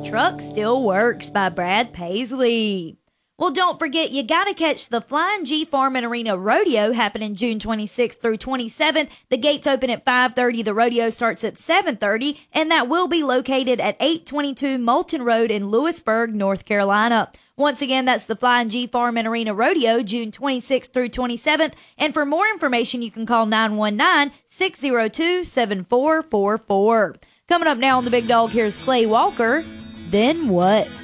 Truck Still Works by Brad Paisley. Well, don't forget, you gotta catch the Flying G Farm and Arena Rodeo happening June 26th through 27th. The gates open at 5:30. The rodeo starts at 7:30, and that will be located at 822 Moulton Road in Lewisburg, North Carolina. Once again, that's the Flying G Farm and Arena Rodeo, June 26th through 27th. And for more information, you can call 919-602-7444. Coming up now on The Big Dog, here's Clay Walker. Then What?